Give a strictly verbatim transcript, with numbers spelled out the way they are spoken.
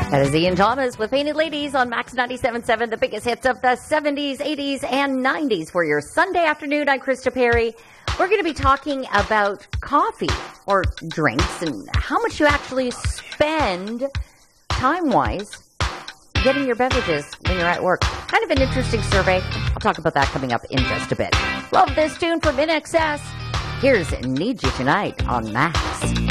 That is Ian Thomas with Painted Ladies on Max ninety-seven point seven, the biggest hits of the seventies, eighties, and nineties for your Sunday afternoon. I'm Krista Perry. We're going to be talking about coffee or drinks and how much you actually spend time-wise getting your beverages when you're at work. Kind of an interesting survey. I'll talk about that coming up in just a bit. Love this tune from I N X S. Here's Need You Tonight on Max.